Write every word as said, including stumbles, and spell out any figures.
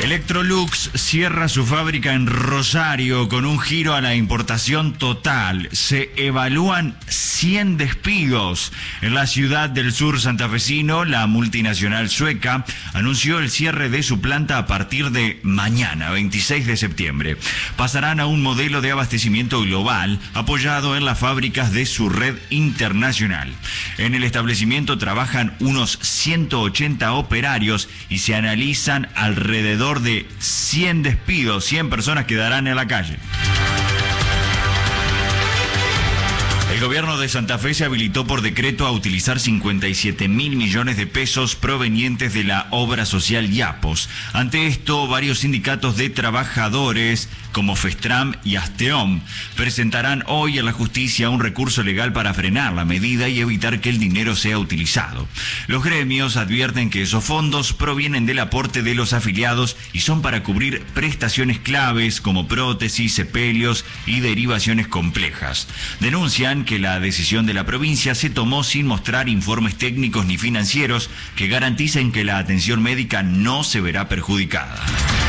Electrolux cierra su fábrica en Rosario con un giro a la importación total. Se evalúan cien despidos. En la ciudad del sur santafesino, la multinacional sueca anunció el cierre de su planta a partir de mañana, veintiséis de septiembre. Pasarán a un modelo de abastecimiento global apoyado en las fábricas de su red internacional. En el establecimiento trabajan unos ciento ochenta operarios y se analizan alrededor de cien despidos, cien personas quedarán en la calle. El gobierno de Santa Fe se habilitó por decreto a utilizar cincuenta y siete mil millones de pesos provenientes de la obra social Yapos. Ante esto, varios sindicatos de trabajadores, como Festram y Asteom, presentarán hoy a la justicia un recurso legal para frenar la medida y evitar que el dinero sea utilizado. Los gremios advierten que esos fondos provienen del aporte de los afiliados y son para cubrir prestaciones claves como prótesis, sepelios y derivaciones complejas. Denuncian que la decisión de la provincia se tomó sin mostrar informes técnicos ni financieros que garanticen que la atención médica no se verá perjudicada.